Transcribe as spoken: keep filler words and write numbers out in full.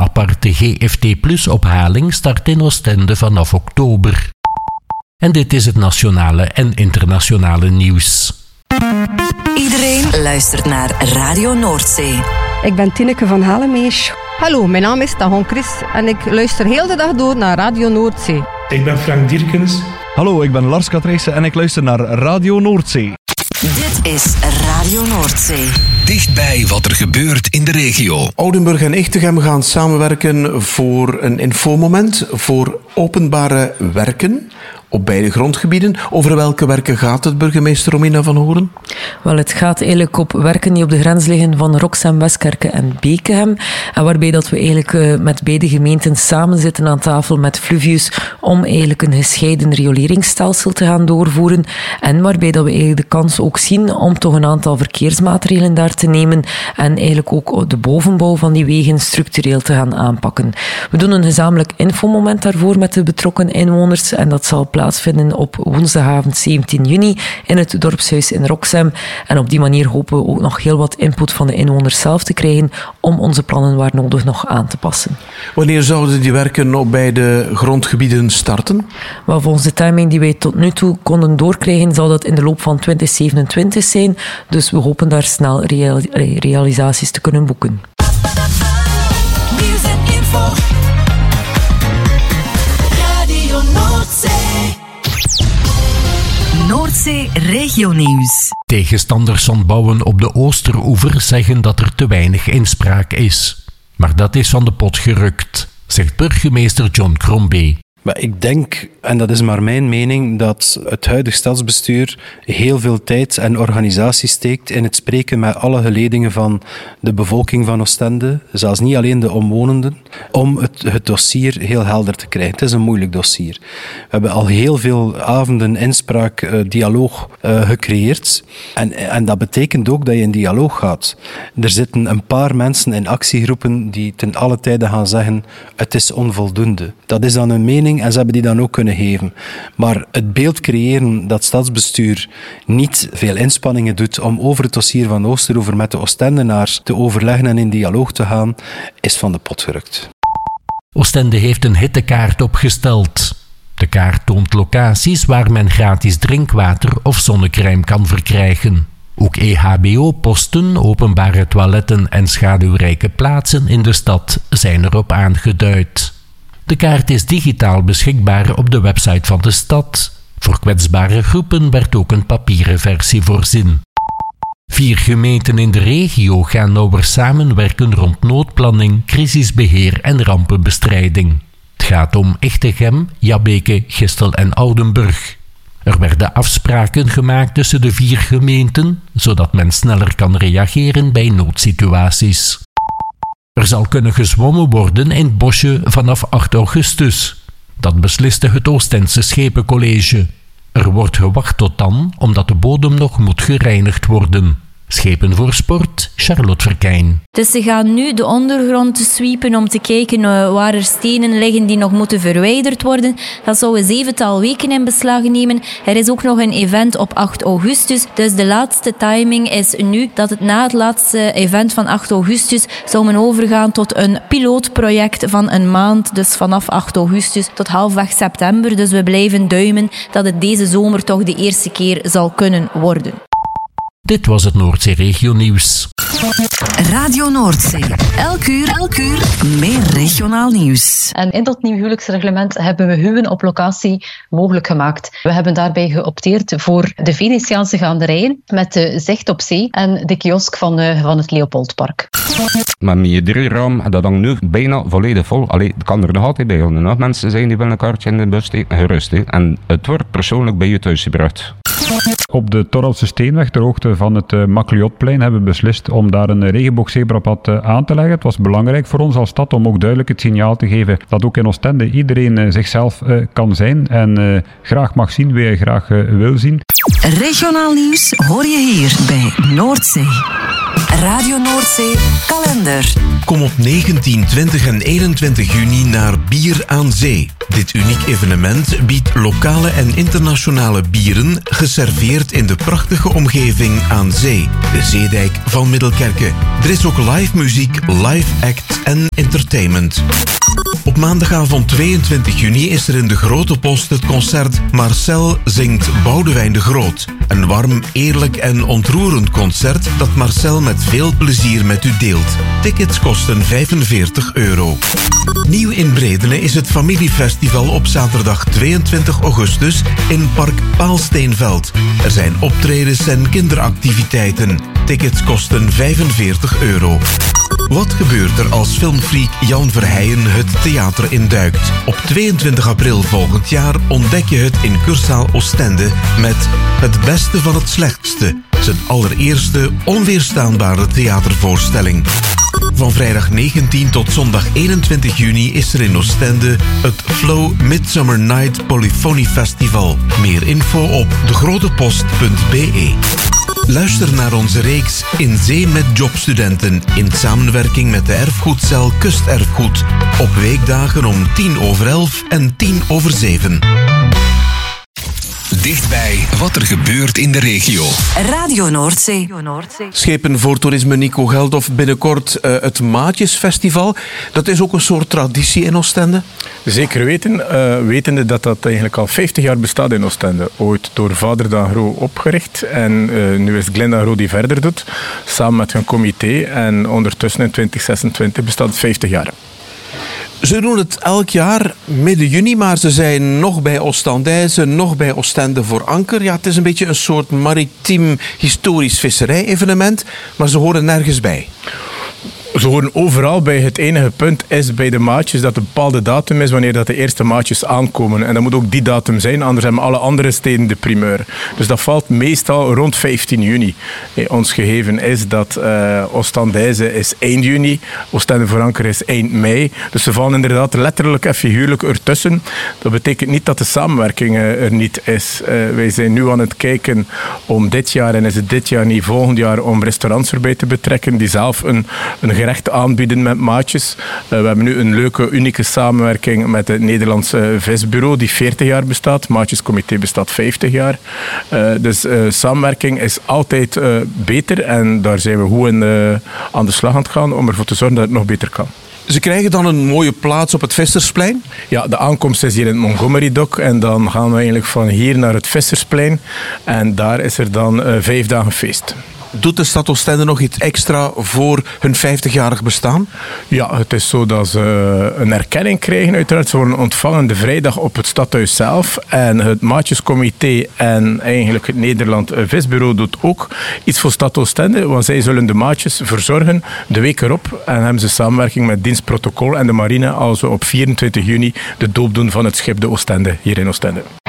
aparte G F T plus ophaling start in Oostende vanaf oktober. En dit is het nationale en internationale nieuws. Iedereen luistert naar Radio Noordzee. Ik ben Tineke van Halemees. Hallo, mijn naam is Tahon Chris en ik luister heel de dag door naar Radio Noordzee. Ik ben Frank Dierkens. Hallo, ik ben Lars Katrijssen en ik luister naar Radio Noordzee. Dit is Radio Noordzee. Dichtbij wat er gebeurt in de regio. Oudenburg en Echtegem gaan samenwerken voor een infomoment voor openbare werken op beide grondgebieden. Over welke werken gaat het, burgemeester Romina van Horen? Wel, het gaat eigenlijk op werken die op de grens liggen van Roxem, Westkerke en Bekenhem. En waarbij dat we eigenlijk uh, met beide gemeenten samen zitten aan tafel met Fluvius om eigenlijk een gescheiden rioleringsstelsel te gaan doorvoeren. En waarbij dat we eigenlijk de kans ook zien om toch een aantal verkeersmaatregelen daar te nemen en eigenlijk ook de bovenbouw van die wegen structureel te gaan aanpakken. We doen een gezamenlijk infomoment daarvoor met de betrokken inwoners en dat zal plaatsvinden op woensdagavond zeventien juni in het dorpshuis in Roxem. En op die manier hopen we ook nog heel wat input van de inwoners zelf te krijgen om onze plannen waar nodig nog aan te passen. Wanneer zouden die werken op beide grondgebieden starten? Wel, volgens de timing die wij tot nu toe konden doorkrijgen, zal dat in de loop van twintig zevenentwintig zijn. Dus we hopen daar snel real- realisaties te kunnen boeken. Nieuws en info. Radio Noordzee. Noordzee Regionieuws. Tegenstanders van bouwen op de Oosteroever zeggen dat er te weinig inspraak is. Maar dat is van de pot gerukt, zegt burgemeester John Crombie. Maar ik denk, en dat is maar mijn mening, dat het huidige stadsbestuur heel veel tijd en organisatie steekt in het spreken met alle geledingen van de bevolking van Oostende, zelfs niet alleen de omwonenden, om het, het dossier heel helder te krijgen. Het is een moeilijk dossier. We hebben al heel veel avonden inspraak, uh, dialoog uh, gecreëerd. En, en dat betekent ook dat je in dialoog gaat. Er zitten een paar mensen in actiegroepen die ten alle tijde gaan zeggen, het is onvoldoende. Dat is dan een mening en ze hebben die dan ook kunnen geven. Maar het beeld creëren dat stadsbestuur niet veel inspanningen doet om over het dossier van Oosteroever met de Oostendenaars te overleggen en in dialoog te gaan, is van de pot gerukt. Oostende heeft een hittekaart opgesteld. De kaart toont locaties waar men gratis drinkwater of zonnecrème kan verkrijgen. Ook E H B O-posten, openbare toiletten en schaduwrijke plaatsen in de stad zijn erop aangeduid. De kaart is digitaal beschikbaar op de website van de stad. Voor kwetsbare groepen werd ook een papieren versie voorzien. Vier gemeenten in de regio gaan nauwer samenwerken rond noodplanning, crisisbeheer en rampenbestrijding. Het gaat om Echtegem, Jabbeke, Gistel en Oudenburg. Er werden afspraken gemaakt tussen de vier gemeenten, zodat men sneller kan reageren bij noodsituaties. Er zal kunnen gezwommen worden in het bosje vanaf acht augustus. Dat besliste het Oostense Schepencollege. Er wordt gewacht tot dan, omdat de bodem nog moet gereinigd worden. Schepen voor Sport, Charlotte Verkijn. Dus ze gaan nu de ondergrond sweepen om te kijken uh, waar er stenen liggen die nog moeten verwijderd worden. Dat zou een zevental weken in beslag nemen. Er is ook nog een event op acht augustus. Dus de laatste timing is nu dat het na het laatste event van acht augustus zou men overgaan tot een pilootproject van een maand. Dus vanaf acht augustus tot halfweg september. Dus we blijven duimen dat het deze zomer toch de eerste keer zal kunnen worden. Dit was het Noordzee Regionieuws. Radio Noordzee. Elk uur, elk uur meer regionaal nieuws. En in dat nieuw huwelijksreglement hebben we huwen op locatie mogelijk gemaakt. We hebben daarbij geopteerd voor de Venetiaanse gaanderijen met de zicht op zee en de kiosk van, uh, van het Leopoldpark. Met mijn drie raam, dat hangt nu bijna volledig vol. Allee, het kan er nog altijd bij. Er nog mensen zijn die willen een kaartje in de bus steken, gerust. He. En het wordt persoonlijk bij je thuis gebracht. Op de Torrelse Steenweg, ter hoogte van het uh, Macliotplein, hebben we beslist om daar een regenboogzebrapad uh, aan te leggen. Het was belangrijk voor ons als stad om ook duidelijk het signaal te geven dat ook in Oostende iedereen uh, zichzelf uh, kan zijn en uh, graag mag zien wie je graag uh, wil zien. Regionaal nieuws hoor je hier bij Noordzee. Radio Noordzee kalender. Kom op negentien, twintig en eenentwintig juni naar Bier aan Zee. Dit uniek evenement biedt lokale en internationale bieren geserveerd in de prachtige omgeving aan zee, de Zeedijk van Middelkerke. Er is ook live muziek, live act en entertainment. Op maandagavond tweeëntwintig juni is er in de Grote Post het concert Marcel zingt Boudewijn de Groot. Een warm, eerlijk en ontroerend concert dat Marcel met veel plezier met u deelt. Tickets kosten vijfenveertig euro. Nieuw in Bredene is het familiefestival op zaterdag tweeëntwintig augustus in Park Paalsteenveld. Er zijn optredens en kinderactiviteiten. Tickets kosten vijfenveertig euro. Wat gebeurt er als filmfreak Jan Verheijen het theater induikt? Op tweeëntwintig april volgend jaar ontdek je het in Cursaal Oostende met Het Beste van het Slechtste. Zijn allereerste onweerstaanbare theatervoorstelling. Van vrijdag negentien tot zondag eenentwintig juni is er in Oostende het Flow Midsummer Night Polyphony Festival. Meer info op degrotepost punt b e. Luister naar onze reeks In Zee met Jobstudenten in samenwerking met de erfgoedcel Kusterfgoed. Op weekdagen om tien over elf en tien over zeven. Dichtbij wat er gebeurt in de regio. Radio Noordzee. Schepen voor toerisme Nico Geldof, binnenkort uh, het Maatjesfestival. Dat is ook een soort traditie in Oostende? Zeker weten, uh, wetende dat dat eigenlijk al vijftig jaar bestaat in Oostende. Ooit door Vader Dagro opgericht en uh, nu is Glen Dagro die verder doet, samen met hun comité. En ondertussen in twintig zesentwintig bestaat het vijftig jaar. Ze doen het elk jaar midden juni, maar ze zijn nog bij Oostendijze, nog bij Oostende voor anker. Ja, het is een beetje een soort maritiem historisch visserij-evenement, maar ze horen nergens bij. Ze horen overal bij. Het enige punt is bij de maatjes dat een bepaalde datum is wanneer dat de eerste maatjes aankomen. En dat moet ook die datum zijn, anders hebben alle andere steden de primeur. Dus dat valt meestal rond vijftien juni. Eh, ons gegeven is dat uh, Oostendijze is eind juni, Oostende voor anker is eind mei. Dus ze vallen inderdaad letterlijk en figuurlijk ertussen. Dat betekent niet dat de samenwerking uh, er niet is. Uh, wij zijn nu aan het kijken om dit jaar, en is het dit jaar niet, volgend jaar, om restaurants erbij te betrekken die zelf een, een gerecht aanbieden met maatjes. Uh, we hebben nu een leuke, unieke samenwerking met het Nederlandse Visbureau die veertig jaar bestaat. Maatjescomité bestaat vijftig jaar. Uh, dus uh, samenwerking is altijd uh, beter en daar zijn we goed in, uh, aan de slag aan het gaan om ervoor te zorgen dat het nog beter kan. Ze krijgen dan een mooie plaats op het Vissersplein? Ja, de aankomst is hier in het Montgomery Dock en dan gaan we eigenlijk van hier naar het Vissersplein en daar is er dan uh, vijf dagen feest. Doet de stad Oostende nog iets extra voor hun vijftigjarig bestaan? Ja, het is zo dat ze een erkenning krijgen uiteraard. Ze worden ontvangen de vrijdag op het stadhuis zelf. En het Maatjescomité en eigenlijk het Nederland Visbureau doet ook iets voor stad Oostende. Want zij zullen de maatjes verzorgen de week erop. En hebben ze samenwerking met dienstprotocol en de marine als we op vierentwintig juni de doop doen van het schip de Oostende hier in Oostende.